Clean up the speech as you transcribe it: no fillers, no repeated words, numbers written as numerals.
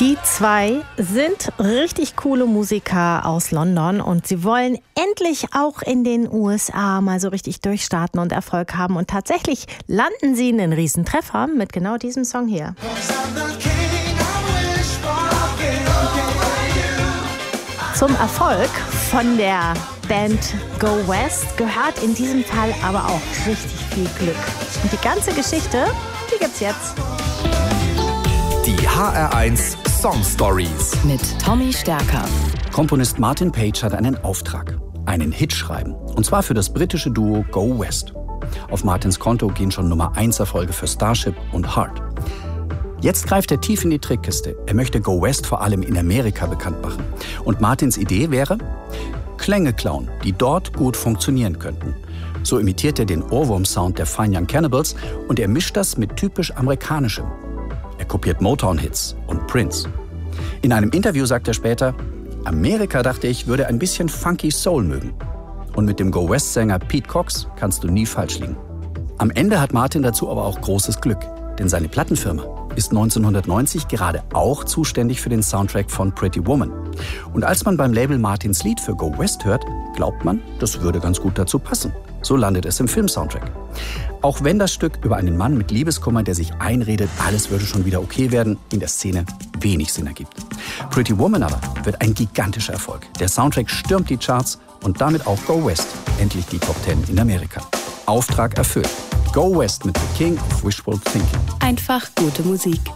Die zwei sind richtig coole Musiker aus London und sie wollen endlich auch in den USA mal so richtig durchstarten und Erfolg haben. Und tatsächlich landen sie einen Riesentreffer mit genau diesem Song hier. Zum Erfolg von der Band Go West gehört in diesem Fall aber auch richtig viel Glück. Und die ganze Geschichte, die gibt's jetzt. Die HR1 Song Stories mit Tommy Stärker. Komponist Martin Page hat einen Auftrag, einen Hit schreiben. Und zwar für das britische Duo Go West. Auf Martins Konto gehen schon Nummer 1 Erfolge für Starship und Heart. Jetzt greift er tief in die Trickkiste. Er möchte Go West vor allem in Amerika bekannt machen. Und Martins Idee wäre, Klänge klauen, die dort gut funktionieren könnten. So imitiert er den Ohrwurm-Sound der Fine Young Cannibals und er mischt das mit typisch amerikanischem. Er kopiert Motown-Hits und Prince. In einem Interview sagt er später, Amerika, dachte ich, würde ein bisschen funky Soul mögen. Und mit dem Go West-Sänger Pete Cox kannst du nie falsch liegen. Am Ende hat Martin dazu aber auch großes Glück, denn seine Plattenfirma ist 1990 gerade auch zuständig für den Soundtrack von Pretty Woman. Und als man beim Label Martins Lied für Go West hört, glaubt man, das würde ganz gut dazu passen. So landet es im Filmsoundtrack. Auch wenn das Stück über einen Mann mit Liebeskummer, der sich einredet, alles würde schon wieder okay werden, in der Szene wenig Sinn ergibt. Pretty Woman aber wird ein gigantischer Erfolg. Der Soundtrack stürmt die Charts und damit auch Go West, endlich die Top 10 in Amerika. Auftrag erfüllt. Go West mit The King of Wishful Thinking. Einfach gute Musik.